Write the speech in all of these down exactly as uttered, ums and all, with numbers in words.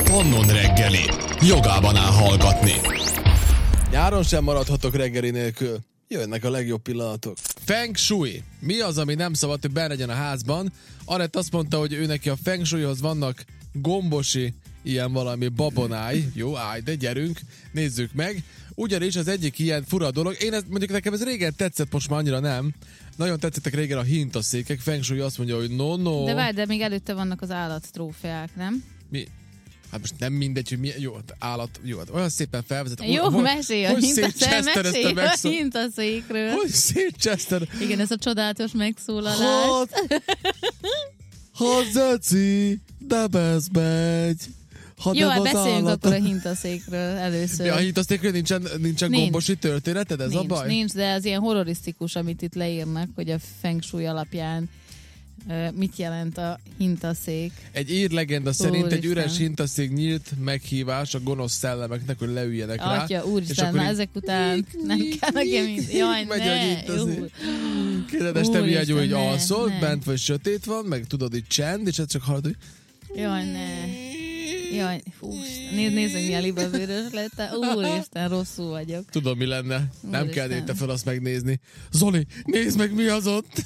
Pannon reggeli. Jogában áll hallgatni. Nyáron sem maradhatok reggeli nélkül. Jönnek a legjobb pillanatok. Feng Shui. Mi az, ami nem szabad, hogy benne legyen a házban? Anett azt mondta, hogy ő neki a Feng Shuihoz vannak gombosi, ilyen valami babonáj. Jó, állj, de gyerünk, nézzük meg. Ugyanis az egyik ilyen fura dolog, én ezt, mondjuk nekem ez régen tetszett, most már annyira nem. Nagyon tetszettek régen a hintaszékek. Feng Shui azt mondja, hogy no, no. De várj, de még előtte vannak az állattrófeák, nem? Mi? Hát most nem mindegy, hogy mi, jó, állat, jó, olyan szépen felvezet. Jó, mesélj a hintaszékről. Hogy szétcseszted? Igen, ez a csodálatos megszólalás. Hát, ha zeci, de bezbegy. Jó, hát beszéljünk akkor a hintaszékről először. Ja, a hintaszékről nincsen, nincsen nincs. Gombosi történeted, ez nincs, a baj? Nincs, de az ilyen horrorisztikus, amit itt leírnak, hogy a Feng Shui alapján uh, mit jelent a hintaszék. Egy ír legenda szerint Úristen. egy üres hintaszék nyílt meghívás a gonosz szellemeknek, hogy leüljenek rá. Atya, úristen, már ezek után nem kell nekem így. Jaj, megy ne! Kérdez, este mi egy hogy ne, alszol, ne. bent vagy sötét van, meg tudod, hogy csend, és ez csak hallod, hogy... Jaj, ne! Jaj, hú, nézd, nézd meg, milyen libavőrös lett. Úristen, rosszul vagyok. Tudom, mi lenne. Úristen. Nem kell érte fel azt megnézni. Zoli, nézd meg, mi az ott!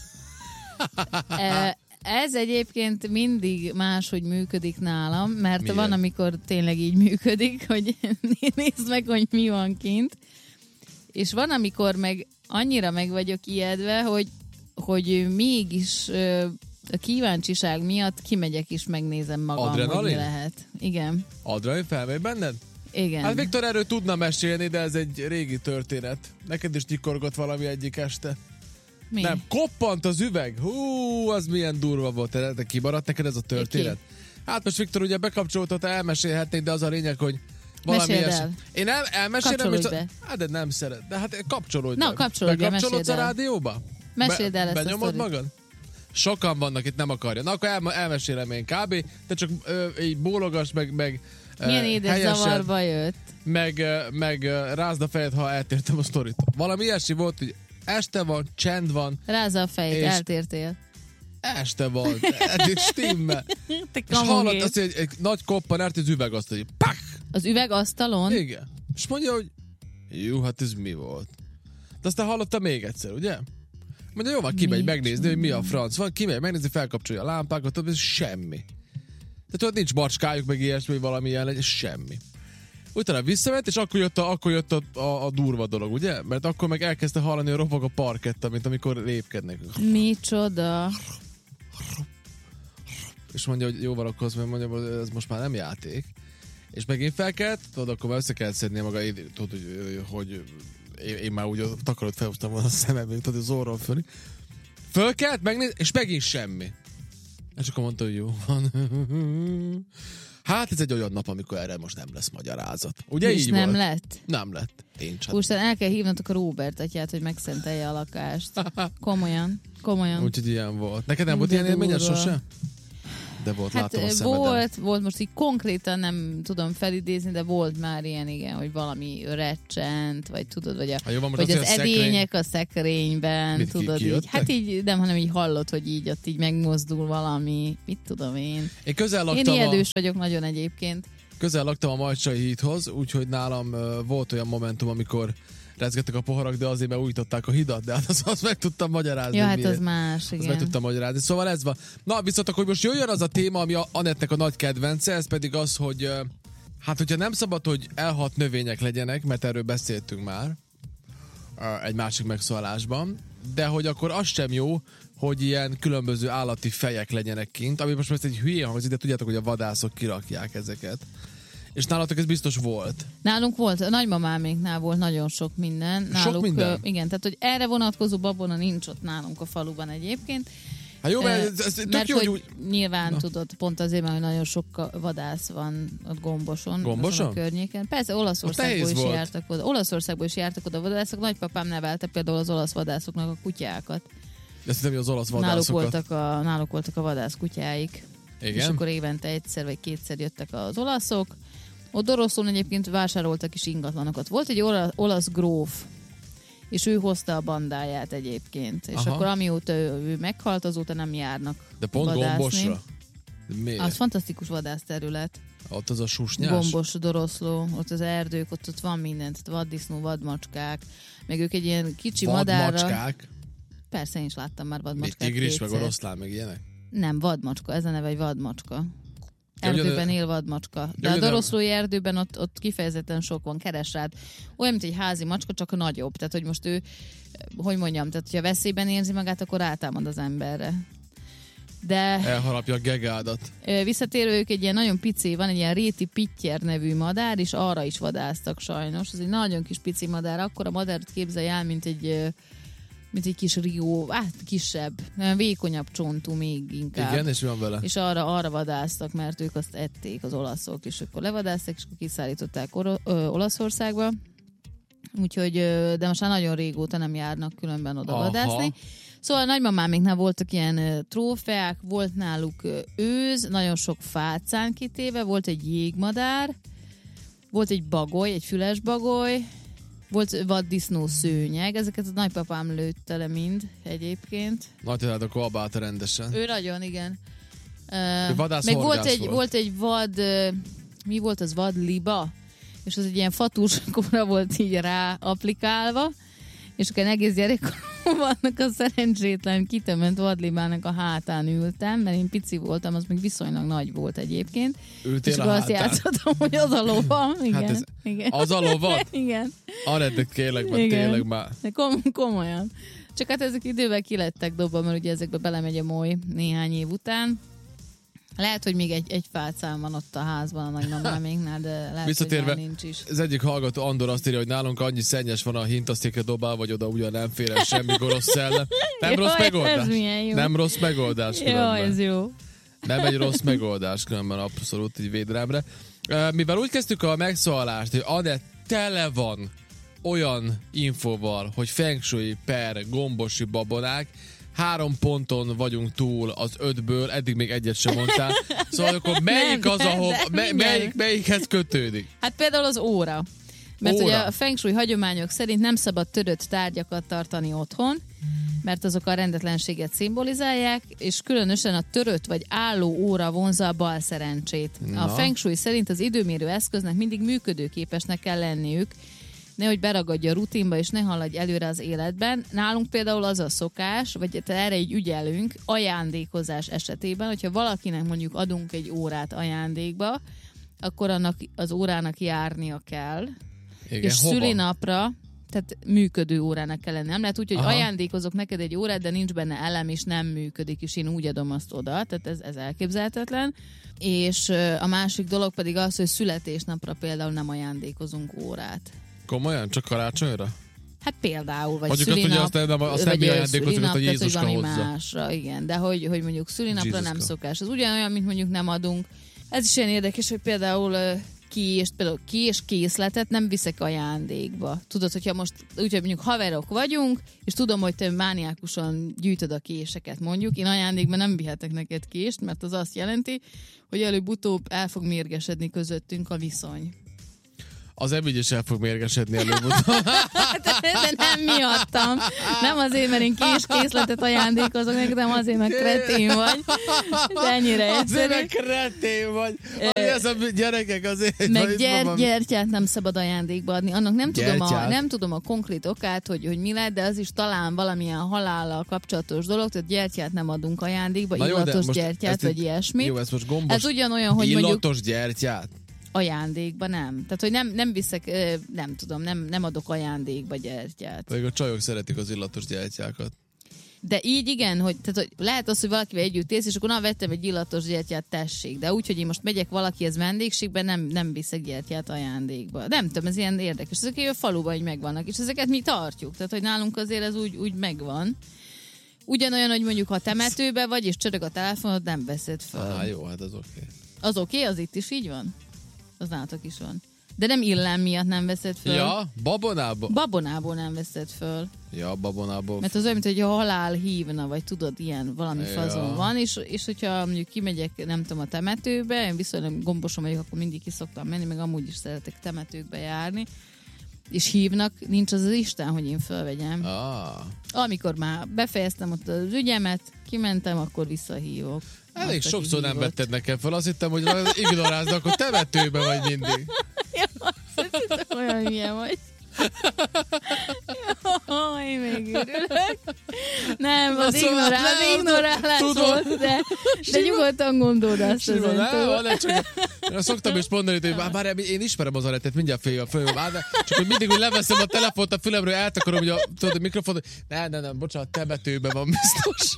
Ez egyébként mindig máshogy működik nálam, mert Miért? van, amikor tényleg így működik, hogy nézd meg, hogy mi van kint. És van, amikor meg annyira meg vagyok ijedve, hogy, hogy mégis a kíváncsiság miatt kimegyek és megnézem magam, Adrenalin? hogy mi lehet. Igen. Adrenalin felmegy benned? Igen. Hát Viktor erről tudna mesélni, de ez egy régi történet. Neked is nyikorgott valami egyik este. Mi? Nem, koppant az üveg. Hú, az milyen durva volt. Te, te kimaradt neked ez a történet? Hát most Viktor ugye bekapcsolta, te elmesélhetnéd, de az a lényeg, hogy valami Meséld ilyes... el. Én el, elmesélem, Kapcsolódj és... be. Hát de nem szeret. De hát kapcsolódj Na, be. kapcsolódj be, Bekapcsolódsz meséld a el. rádióba? Meséld el ezt a Benyomod sztorit. magad? Sokan vannak itt, nem akarja. Na akkor el, elmesélem én kb. Te csak ö, így bólogass, meg, meg Milyen ö, édes helyesen, zavarba jött. meg, ö, meg ö, rázd a fejed, ha eltértem a sztorit. Valami ilyesmi volt, hogy este van, csend van, Rázza a fejét, És- eltértél. este van, eddig stimmel. Te És hallott kamogész. azt, hogy egy, egy nagy koppan át az üveg azt, hogy pak! Az üvegasztalon? Igen. És mondja, hogy jó, hát ez mi volt? De aztán hallotta még egyszer, ugye? Mondja, jó, van, kimegy Mi megnézni, hogy mi a franc van, kimegy megnézni, felkapcsolja a lámpákat, ez semmi. Tehát ott nincs macskájuk, meg ilyesmi, valami ilyen legyen, semmi. Utána visszament, és akkor jött, a, akkor jött a, a, a durva dolog, ugye? Mert akkor meg elkezdte hallani, hogy ropog a parketta, mint amikor lépkednek. Micsoda. És mondja, hogy jó van, akkor azt mondja, hogy ez most már nem játék. És megint felkelt, tudod, akkor már össze kellett szednie maga, én- tudod, hogy, hogy én, én már úgy a takarót felhúztam volna a szemem, még tudod, az orról föl. Fölkelt, megnéz, és megint semmi. És akkor mondta, hogy jó van. Hát ez egy olyan nap, amikor erre most nem lesz magyarázat. Ugye És így nem volt? lett. Nem lett. Én csak. Úristen, el kell hívnatok a Róbert atyát, hogy megszentelje a lakást. Komolyan. Komolyan. Úgyhogy ilyen volt. Neked nem Ú, volt de ilyen élményed durva. sose? De volt, Hát láttam a ö, szemeden. volt, volt, most így konkrétan nem tudom felidézni, de volt már ilyen, igen, hogy valami recsent, vagy tudod, vagy, a, Ha jó, van, most vagy az azért a szekrény- edények a szekrényben, Mit, ki- tudod, így. kijöttek? Hát így, nem, hanem így hallott, hogy így ott így megmozdul valami, mit tudom én. Én közel Én laktam, a, ijedős vagyok nagyon egyébként. közel laktam a Majcsai hídhoz, úgyhogy nálam uh, volt olyan momentum, amikor rezgettek a poharak, de azért, mert újították a hidat, de hát azt, azt meg tudtam magyarázni. Ja, hát miért. az más, Azt meg igen. tudtam magyarázni. Szóval ez van. Na, viszont akkor most jöjjön az a téma, ami a Anettnek a nagy kedvence, ez pedig az, hogy uh, hát, hogyha nem szabad, hogy elhat növények legyenek, mert erről beszéltünk már uh, egy másik megszólásban, de hogy akkor az sem jó, hogy ilyen különböző állati fejek legyenek kint, ami most most egy hülye hangzik, de tudjátok, hogy a vadászok kirakják ezeket. És nálatok ez biztos volt. Nálunk volt, a nagymamáméknál volt nagyon sok minden. Náluk, minden? ö, Igen, tehát hogy erre vonatkozó babona nincs ott nálunk a faluban egyébként. Hát jó, mert Ö, ez, ez tök mert jó, hogy hogy... nyilván Na. tudod, pont azért, mert nagyon sok vadász van ott Gomboson, Gomboson? azon a környéken. Persze, Olaszországból nehéz is volt. jártak oda. Olaszországból is jártak oda vadászok. Nagypapám nevelte például az olasz vadászoknak a kutyákat. De azt hiszem, hogy az olasz Náluk vadászokat. voltak, a, náluk voltak a vadász kutyáik. És Igen? akkor évente egyszer vagy kétszer jöttek az olaszok. Ott Oroszlón egyébként vásároltak is ingatlanokat. Volt egy ola- olasz gróf, és ő hozta a bandáját egyébként. És Aha. akkor amióta ő, ő meghalt, azóta nem járnak De pont vadászni. Gombosra. Miért? Az fantasztikus vadászterület. Ott az a susnyás? Gombos, doroszló, ott az erdők, ott, ott van mindent, vaddisznó, vadmacskák, meg ők egy ilyen kicsi madárra... Vadmacskák? Persze, én is láttam már Még vadmacskát. tigris, meg kétszer. oroszlán, meg ilyenek? Nem, vadmacska, ez a neve, egy vadmacska. Ja, Erdőben ugye- él vadmacska. De Ja, a ugye doroszlói erdőben ott, ott kifejezetten sok van, keres rád. Olyan, mint egy házi macska, csak a nagyobb. Tehát, hogy most ő, hogy mondjam, tehát, hogyha veszélyben érzi magát, akkor rátámad az emberre. De Elharapja a gegádat. ö, visszatérő ők egy ilyen nagyon pici, van egy ilyen réti pittyer nevű madár, és arra is vadásztak sajnos. Ez egy nagyon kis pici madár, akkor a madárt képzelj el, mint egy, ö, mint egy kis rió, hát kisebb, nagyon vékonyabb csontú még inkább. Igen, és mi van vele? És arra, arra vadásztak, mert ők azt ették, az olaszok, és akkor levadázták, és akkor kiszállították Or- ö, Olaszországba. Úgyhogy, ö, de most már nagyon régóta nem járnak különben oda Aha. vadászni. Szóval a nagymamáméknál voltak ilyen ö, trófeák, volt náluk ö, őz, nagyon sok fácán kitéve, volt egy jégmadár, volt egy bagoly, egy füles bagoly, volt vaddisznó szőnyeg, ezeket a nagypapám lőtte le mind egyébként. Nagytalád a kolbálta rendesen. Ő nagyon, igen. Ő Uh, vadász meg volt horgász egy, volt. volt egy vad, uh, mi volt az, vadliba? És az egy ilyen fatúskóra volt így rá applikálva, és akkor egész gyerekkoromban a szerencsétlen kitömött vadlibának a hátán ültem, mert én pici voltam, az még viszonylag nagy volt egyébként. Ültél és a akkor azt hátán. játszottam, hogy az a lova. Igen, Hát ez- igen. Az a lovat? Igen. Arednek kérlek, már Igen. tényleg már. De kom- komolyan. Csak hát ezek idővel kilettek dobva, mert ugye ezekbe belemegy a moly néhány év után. Lehet, hogy még egy, egy fácszám van ott a házban a nagymamáméknál, de lehet, Visszatérve, hogy már nincs is. az egyik hallgató Andor azt írja, hogy nálunk annyi szennyes van a hintasztékre dobál, vagy oda ugyan nem fér el semmi gonosz szellem. Nem rossz Jaj, megoldás. ez milyen jó. Nem rossz megoldás Jó, ez különben. jó. Nem egy rossz megoldás különben, abszolút így védelemre. Uh, Mivel úgy kezdtük a megszólalást, hogy Anett tele van olyan infóval, hogy feng shui per gombosi babonák, három ponton vagyunk túl az ötből, eddig még egyet sem mondtál. Szóval akkor melyik Nem, az, de- ahol, de me, minden. melyik, melyikhez kötődik? Hát például az óra. Mert Óra. ugye a feng shui hagyományok szerint nem szabad törött tárgyakat tartani otthon, mert azok a rendetlenséget szimbolizálják, és különösen a törött vagy álló óra vonzza a bal szerencsét. Na. A feng shui szerint az időmérő eszköznek mindig működőképesnek kell lenniük, nehogy beragadja a rutinba, és ne haladj előre az életben. Nálunk például az a szokás, vagy erre így ügyelünk, ajándékozás esetében, hogyha valakinek mondjuk adunk egy órát ajándékba, akkor annak az órának járnia kell, Igen, és hova? szülinapra, tehát működő órának kell lenni. Nem lehet úgy, hogy Aha. ajándékozok neked egy órát, de nincs benne elem, és nem működik, és én úgy adom azt oda, tehát ez, ez elképzelhetetlen. És ö, a másik dolog pedig az, hogy születésnapra például nem ajándékozunk órát. Komolyan? Csak karácsonyra? Hát például, vagy Mondjuk azt, szülinap, hogy azt nem- azt nem vagy mi ö, ajándékozunk, szülinap, azt a tehát, hogy Jézuska valami hozza. másra, igen. De hogy, hogy mondjuk szülinapra nem Jézuska. szokás. Az ugyanolyan, mint mondjuk nem adunk. Ez is ilyen érdekes, hogy például ö, kést, például kés készletet nem viszek ajándékba. Tudod, hogyha most úgy, hogy mondjuk haverok vagyunk, és tudom, hogy te mániákusan gyűjtöd a késeket mondjuk, én ajándékban nem vihetek neked kést, mert az azt jelenti, hogy előbb-utóbb el fog mérgesedni közöttünk a viszony. Az Emily is el fog mérgesedni előbb-utóbb. De nem miattam. Nem azért, mert én kés készletet ajándékozok neked, nem azért, mert kretén vagy. De ennyire Azért, egyszerű. mert kretén vagy. Ami az a gyerekek azért... Meg vagy gyert, van- gyertyát nem szabad ajándékba adni. Annak nem tudom, a, Gyertyát? nem tudom a konkrét okát, hogy, hogy mi lett, de az is talán valamilyen halállal kapcsolatos dolog, tehát gyertyát nem adunk ajándékba, Na jó, de illatos most gyertyát, ezt vagy itt- ilyesmit. Jó, ez most gombos. Ez ugyanolyan, hogy mondjuk Illatos gyertyát? ajándékba nem. Tehát, hogy nem, nem viszek, ö, nem tudom, nem, nem adok ajándékba gyertyát. Pedig a csajok szeretik az illatos gyertyákat. De így igen, hogy, tehát, hogy lehet az, hogy valakivel együtt élsz, és akkor na, vettem egy illatos gyertyát, tessék. De úgy, hogy én most megyek valakihez vendégségben, nem, nem viszek gyertyát ajándékba. Nem tudom, ez ilyen érdekes. Ezek a faluban így megvannak, és ezeket mi tartjuk. Tehát, hogy nálunk azért ez úgy, úgy megvan. Ugyanolyan, hogy mondjuk ha temetőbe vagy, és csörög a telefonod, nem veszed fel. Á, jó, hát az oké. Okay. Az oké, okay, az itt is így van? Az nálatok is van. De nem illám miatt nem veszed föl. Ja, babonából? Babonából nem veszed föl. Ja, babonából. Mert az olyan, mint hogy a halál hívna, vagy tudod, ilyen valami Ja. fazon van, és, és hogyha mondjuk kimegyek, nem tudom, a temetőbe, én viszonylag gombosom vagyok, akkor mindig ki szoktam menni, meg amúgy is szeretek temetőkbe járni, és hívnak, nincs az az Isten, hogy én fölvegyem. Ah. Amikor már befejeztem ott az ügyemet, kimentem, akkor visszahívok. Elég Azt, sokszor aki nem hívott. vetted nekem fel. Azt hittem, hogy ignoráznak, akkor temetőben vagy mindig. Ja, azt hittem, olyan hülye vagy. Jaj, még örülök. Nem, az Na, szóval ignorál, nem, ignorálás tudom. volt, de, de nyugodtan gondold azt Sima, nem, ezentúl. van, csak én szoktam is mondani, hogy már, már én ismerem az Anettet, mindjárt följön, följön, csak hogy mindig, hogy leveszem a telefont a fülemről, eltakarom, hogy a, tudod, a mikrofon, hogy nem, nem, nem, bocsánat, temetőben van biztos.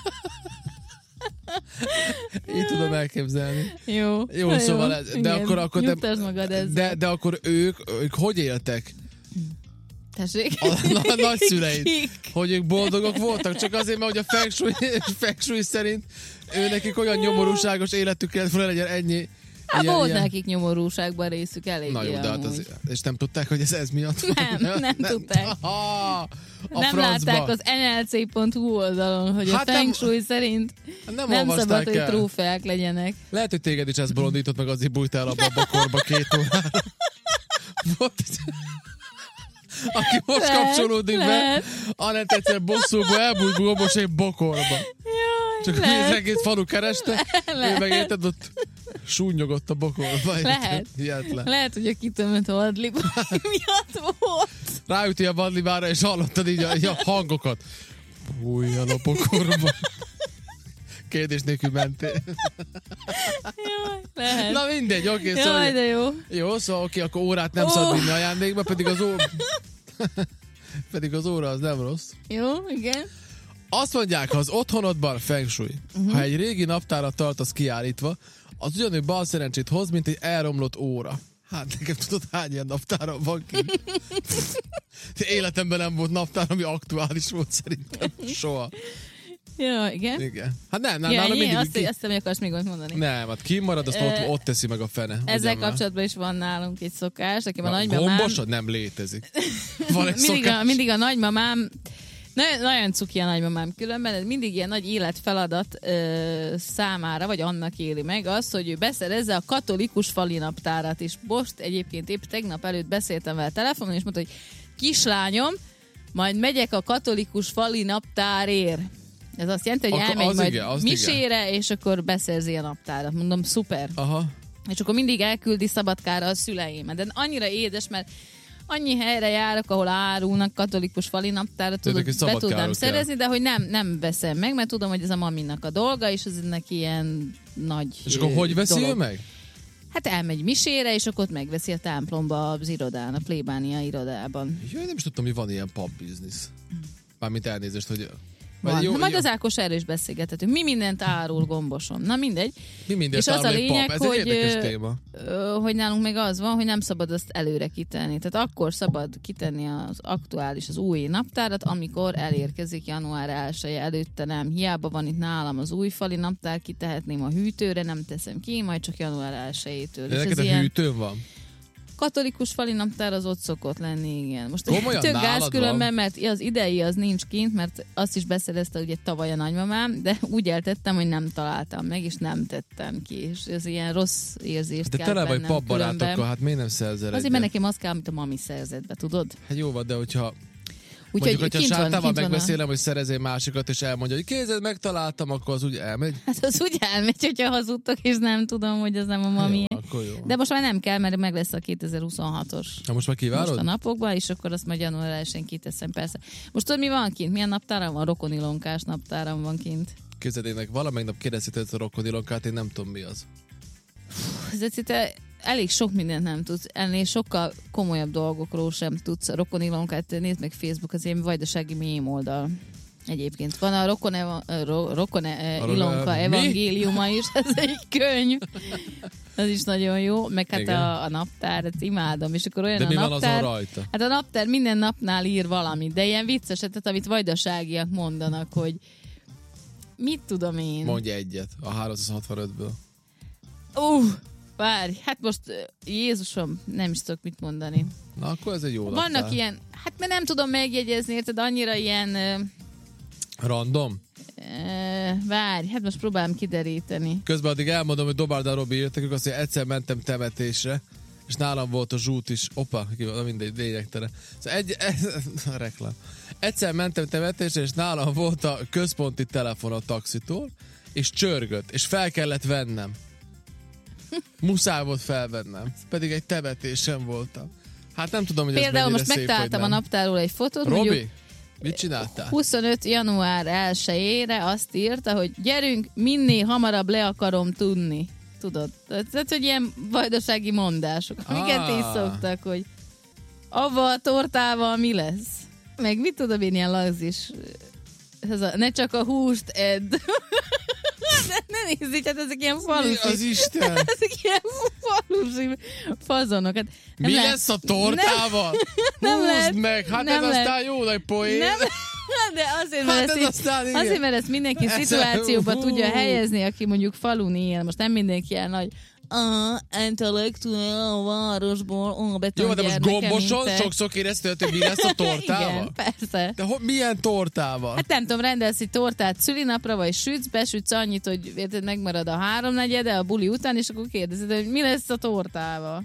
Így tudom elképzelni. Jó. Jó, Na szóval, ez, de igen, akkor, akkor nyugtasd magad ezzel. de, de akkor ők, ők hogy éltek? Tessék? A, a nagyszüleid. Kik? Hogy ők boldogok voltak, csak azért, mert hogy a feng shui, feng shui szerint ő nekik olyan nyomorúságos életük kellett volna legyen ennyi. Hát ilyen- volt ilyen- nekik nyomorúságban részük elég. Na jó, de hát az, és nem tudták, hogy ez ez miatt van? Nem, nem tudták. Aha, a nem francba. látták az en el cé pont hú oldalon, hogy Hát a nem- feng shui szerint Nem, nem olvasták szabad, hogy el. trófeák legyenek. Lehet, hogy téged is ez bolondított, meg azért bújtál abba a bokorba két órára. Volt egy- Aki most Lehet, kapcsolódik lehet. be, Anett egyszer bosszúból elbújt gombos egy bokorba. Jaj, Csak lehet. az egész falu kereste, ő Lehet. meg érted, ott súnyogott a bokorba. Lehet. Hihetlen. Lehet, hogy a kitömött vadlib miatt volt. Ráüti a vadlibára, és hallottad így a, így a hangokat. Bújjal a bokorba. Kérdés nélkül mentél. Jaj, lehet. Na mindegy, oké, Jaj, szóval... de jó. Jó, szóval oké, akkor órát nem Ó. szabad vinni ajándékba, pedig az óra... pedig az óra az nem rossz. Jó, igen. Azt mondják, ha az otthonodban feng shui, uh-huh. ha egy régi naptárat tartasz kiállítva, az ugyanúgy bal szerencsét hoz, mint egy elromlott óra. Hát nekem tudod, hány ilyen naptáram van ki? Életemben nem volt naptár, ami aktuális volt szerintem. Soha. Ja, igen. Igen. Hát nem, nem, Ja, nálam ennyi? mindig... Azt, ki... azt nem akarsz még ott mondani. Nem, hát kimarad, azt ott, ott teszi meg a fene. Ezzel Ugyan már. kapcsolatban is van nálunk egy szokás, nekem a Na, nagymamám... gombosod nem létezik. Van egy mindig, a, szokás. mindig a nagymamám, nagyon, nagyon cuki a nagymamám különben, ez mindig ilyen nagy életfeladat ö, számára, vagy annak éli meg az, hogy ő beszerezze a katolikus fali naptárat is. Most egyébként épp tegnap előtt beszéltem vele telefonon, és mondta, hogy kislányom, majd megyek a katolikus fali naptárért. Ez azt jelenti, hogy Akkor elmegy az majd igen, az misére, és akkor beszerzi a naptárat. Mondom, szuper. Aha. És akkor mindig elküldi Szabadkára a szüleimet. De annyira édes, mert annyi helyre járok, ahol árulnak katolikus fali naptárat, tudod, neki be Szabadkáról tudnám kell. szerezni, de hogy nem, nem veszem meg, mert tudom, hogy ez a maminak a dolga, és ez neki ilyen nagy És akkor hogy veszi dolog. ő meg? Hát elmegy misére, és akkor ott megveszi a templomba az irodán, a plébánia irodában. Jó, én nem is tudtam, hogy van ilyen pub business. Mármint elnézést, hogy... Van. Jó, Na, majd jó. az Ákos erről is beszélgethetünk. Mi mindent árul gomboson? Na mindegy. Mi mindent És az a árul egy lényeg, pub? Ez hogy, egy érdekes ö, téma. Ö, hogy nálunk meg az van, hogy nem szabad azt előre kitenni. Tehát akkor szabad kitenni az aktuális, az új naptárat, amikor elérkezik január elseje, előtte nem. Hiába van itt nálam az új fali naptár, kitehetném a hűtőre, nem teszem ki, majd csak január elsejétől. De És neked ez a ilyen hűtőn van? katolikus fali naptár az ott szokott lenni, igen. Most Komolyan tök nálad gáz különben, van? mert az idei az nincs kint, mert azt is beszerezte ugye tavaly a nagymamám, de úgy eltettem, hogy nem találtam meg, és nem tettem ki. És ez ilyen rossz érzést De kell tele vagy bennem pub barátokkal, különben. hát miért nem szerzel Azért, egyet? mert nekem az kell, amit a mami szerzett be, tudod? Hát jó van, de hogyha... Úgyhogy Mondjuk, hogyha kint van, Sátával kint van a... megbeszélem, hogy szerezél másikat, és elmondja, hogy kézed, megtaláltam, akkor az úgy elmegy. Hát az úgy elmegy, hogyha hazudtok, és nem tudom, hogy az nem a mami. Jó, akkor jó. De most már nem kell, mert meg lesz a kétezer-huszonhatos. Na most már kivárod? Most a napokban, és akkor azt majd január elsején kiteszem, persze. Most tudod, mi van kint? Milyen naptáram van? Rokonilonkás naptáram van kint. Képzeljétek, valamelyik nap kérdezted ezt a rokkodilonkát, én nem tudom mi az. Ez te elég sok mindent nem tudsz. Ennél sokkal komolyabb dolgokról sem tudsz. A Rokonilonkát nézd meg Facebook, az ilyen vajdasági mém oldal. Egyébként van a Rokon, eva, ro, Rokon e, A- Ilonka mi? evangéliuma is, ez egy könyv. Az is nagyon jó, meg hát Igen. a, a naptár, ezt imádom, és akkor olyan De a mi van naptár, azon rajta? hát a naptár minden napnál ír valamit, de ilyen vicces, tehát amit vajdaságiak mondanak, hogy mit tudom én. Mondj egyet a háromszázhatvanötből. Uh, várj, hát most ö, Jézusom, nem is tudok mit mondani. Na akkor ez egy jó Vannak naptár. ilyen, hát mert nem tudom megjegyezni, érted, annyira ilyen, ö, Random? ö, várj, hát most próbálom kideríteni. Közben addig elmondom, hogy Dobárda Robi írtak, ők azt mondja, egyszer mentem temetésre, és nálam volt a zsút is. Opa, ki van, mindegy, lényegtelen. Szóval egy, ez, a reklám. Egyszer mentem temetésre, és nálam volt a központi telefon a taxitól, és csörgött, és fel kellett vennem. Muszáj volt felvennem. Pedig egy temetésen voltam. Hát nem tudom, hogy ez Például mennyire most szép, megtaláltam hogy a nem. naptárról egy fotót. Robi, mondjuk mit csináltál? huszonöt január elsejére azt írta, hogy gyerünk, minél hamarabb le akarom tudni. Tudod? Tehát, hogy ilyen vajdasági mondások. Amiket Ah. is szoktak, hogy avval a tortával mi lesz? Meg mit tudom én, ilyen lazis. Ez a, ne csak a húst edd. ne, ne nézz így, hát ezek ilyen Mi falusi. az Isten? Ezek ilyen falusi fazonok. Hát nem Mi lehet- lesz a tortával? Nem Húzd lehet. meg! Hát Nem ez lehet. aztán jó nagy poén. Nem, de azért, mert, Hát ezt ez így, aztán igen. azért, mert ezt mindenki Ez- szituációba hú. tudja helyezni, aki mondjuk falun él. Most nem mindenki ilyen nagy a intellektuál a városból, a beton Jó, de most gyermeke, gomboson mint te. sokszor kérdezted, hogy mi lesz a tortával? Igen, persze. De ho- milyen tortával? Hát nem tudom, rendelsz egy tortát szülinapra, vagy sütsz, besütsz annyit, hogy érted, megmarad a háromnegyede a buli után, és akkor kérdezed, hogy mi lesz a tortával.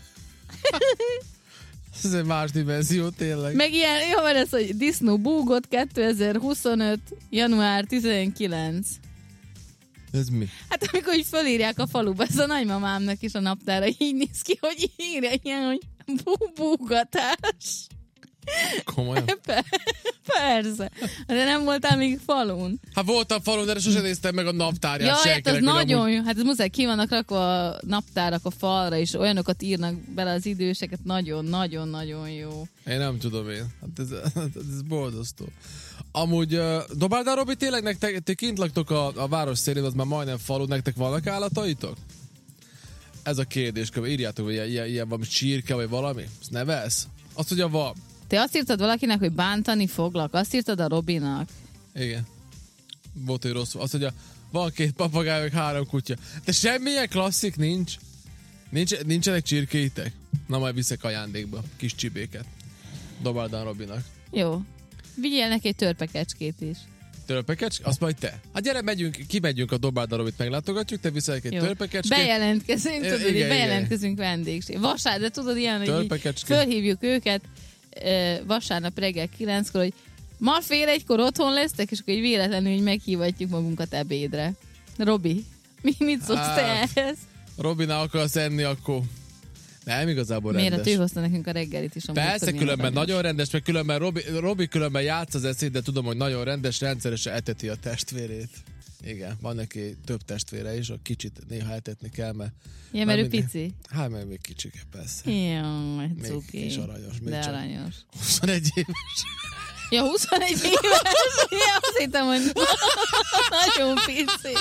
Ez egy más dimenzió, tényleg. Meg ilyen, jó, mert ez, hogy disznó búgott kétezer-huszonöt. január tizenkilenc. Ez mi? Hát amikor így fölírják a faluba, ez a nagymamámnak is a naptára így néz ki, hogy írja ilyen, hogy bú- búgatás. Komolyan? Pe- Persze. De nem voltál még falun. Hát voltam falun, de sosem néztem meg a naptárját Ja, hát senkinek, az hogy nagyon amúgy- jó. Hát ez muszáj, ki vannak rakva a naptárak a falra, és olyanokat írnak bele az időseket. Nagyon-nagyon-nagyon jó. Én nem tudom én. Hát ez, ez boldoztó. Amúgy uh, Dobáldán Robi, tényleg nektek, ti kint laktok a, a város szélén, az már majdnem falu, nektek vannak állataitok? Ez a kérdés, kb. Írjátok, hogy ilyen, ilyen, ilyen valami csirke, vagy valami? Ezt nevelsz? Azt ugye van. Te azt írtad valakinek, hogy bántani foglak. Azt írtad a Robinak. Igen. Volt, hogy rossz. Azt mondja, van két papagáj, meg három kutya. De semmilyen klasszik nincs. nincs nincsenek csirkéitek? Na, majd viszek ajándékba. Kis csibéket. Dobáldán Robinak. Jó. Vigyél neki egy törpekecskét is. Törpekecs? Azt majd te. Hát gyere, megyünk, kimegyünk a Dobáldán Robit, meglátogatjuk, te viszel egy Jó. törpekecskét. Bejelentkezünk, I- tudod, igen, így igen. bejelentkezünk vendégség. Vasárnap, de tudod, ilyen, hogy így Törpekecskét. fölhívjuk őket ö, vasárnap reggel kilenckor, hogy ma fél egykor otthon lesztek, és akkor így véletlenül így meghívatjuk magunkat ebédre. Robi, mi, mit szólsz te Hát, ehhez? Robinál akarsz enni, akkor nem igazából Miért? rendes. Hát ő hozta nekünk a reggelit is. a Persze, múltkor, különben milyen aranyos. nagyon rendes, meg különben Robi, Robi különben játsz az eszét, de tudom, hogy nagyon rendes, rendszeresen eteti a testvérét. Igen, van neki több testvére is, a kicsit néha etetni kell, mert... Ja, mert ő mindig- pici. Hát, mert még kicsike, persze. Jaj, Még cuki. kis aranyos, még De csak. aranyos. huszonegy éves. Ja, huszonegy éves. Ja, azt hittem, hogy nagyon pici.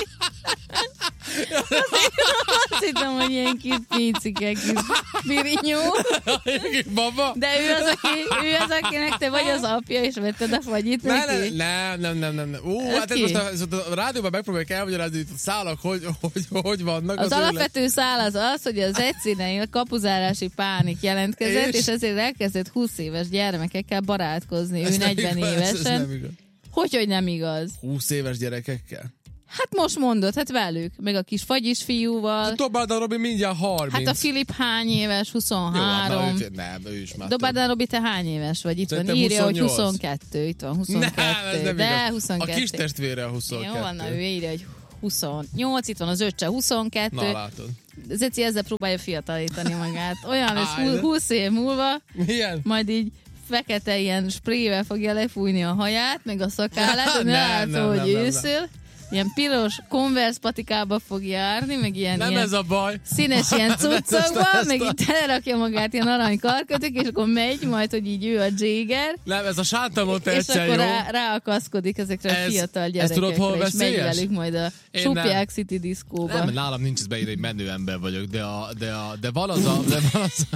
Azt hittem, hogy ilyen kis picike, kis pirinyó. Baba? De ő az, aki, ő az, akinek te vagy az apja, és vetted a fagyit Ne, ne, neki? nem, nem, nem, nem, nem. Ú, Ez hát ez ki? most a, ez a rádióban megpróbáljuk elmagyarázni, hogy a szálak hogy, hogy, hogy vannak. Az ő lesz. alapvető szál az az, hogy az egyszínein kapuzárási pánik jelentkezett, És? és ezért elkezdett húsz éves gyermekekkel barátkozni. Ez Ő nem negyven igaz, ez évesen. nem igaz. Hogy, hogy nem igaz? húsz éves gyerekekkel? Hát most mondod, hát velük. Meg a kis fagyis fiúval. Dobáldán Robi mindjárt harminc. Hát a Filip hány éves? Jó, hát na, huszonhárom. ő, nem, ő is már Dobáldán Robi, te hány éves vagy? Itt Szerintem van, írja, hogy huszonnyolc. huszonkettő. Itt van, több. huszonkettő. Nem, ez nem De igaz. huszonkettő. A kis testvére a huszonkettő. Jó van, na, ő írja, hogy huszonnyolc, itt van az öccse huszonkettő. Na, látod. Zeci ezzel próbálja fiatalítani magát. Olyan lesz Á, de- húsz év múlva, Milyen? majd így fekete ilyen sprével fogja lefújni a haját, meg a szakállát, hogy ne Nem, látszó, nem, hogy nem, nem, őszül. Ilyen piros Converse patikába fog járni, meg ilyen, Nem ilyen ez a baj. színes ilyen Ezt- ezt- cuccokba, ezt- meg így telerakja magát ilyen arany karkötök, és akkor megy, majd, hogy így ő a Jagger, Nem, ez a sántamot és egyszer akkor jó. rá, ráakaszkodik ezekre a Ez- fiatal ezt gyerekekre, tudod, hol és megy veszélyes? velük majd a Én Supják nem. City diszkóba. Nem, nálam nincs ez beírva, hogy menő ember vagyok, de, a, de, a, de van az a... De van az a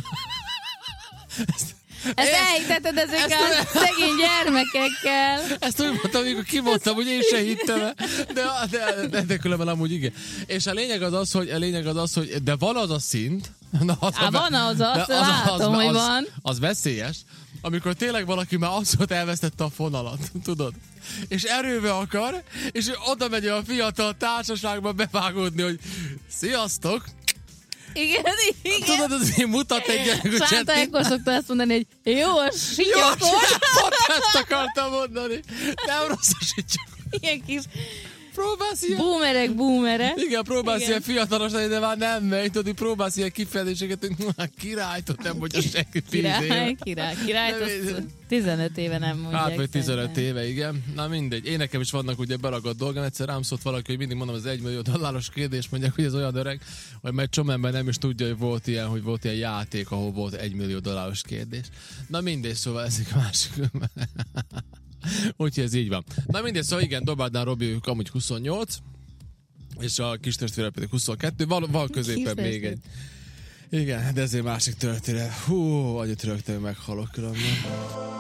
Ezt Én- elhitteted ezekkel ezt- a szegény gyermekekkel. Ezt úgy mondtam, amikor kimondtam, hogy én sem hittem el, de, de, de, de különben amúgy igen. És a lényeg az az, hogy, a lényeg az az, hogy de van az a szint, na, az Á, a, van az, de azt látom, hogy az, van. Az veszélyes, amikor tényleg valaki már abszolút elvesztette a fonalat, tudod? És erőbe akar, és ő oda megy a fiatal társaságba bevágódni, hogy sziasztok! Igen, igen. Tudod, az én mutat egy gyerek, Sánta ekkor szokta azt mondani, hogy jó, a Jó, sityakor. pont ezt akartam mondani. Nem rossz a sityakor. Ilyen kis Próbálsz ilyen... Boomerek, boomerek. Igen, próbálsz Igen. ilyen fiatalos lenni, de már nem megy. Tudod, próbálsz ilyen kifejezéseket, hogy királytot nem mondja senki tíz éve. Király, király, király, tizenöt éve nem mondják. Hát, vagy tizenöt szerintem. éve, igen. Na mindegy. Én nekem is vannak ugye beragadt dolgom. Egyszer rám szólt valaki, hogy mindig mondom az egymillió dolláros kérdés, mondják, hogy ez olyan öreg, hogy majd csomó ember nem is tudja, hogy volt ilyen, hogy volt ilyen játék, ahol volt egymillió dolláros kérdés. Na mindegy, szóval ez egy másik. Úgyhogy ez így van. Na mindegy, szóval igen, Dobádnál Robi ők amúgy huszonnyolc, és a kis testvére pedig huszonkettő, val, val középen Kis még egy. Igen, de ez egy másik történet. Hú, agyat rögtön meghalok különben.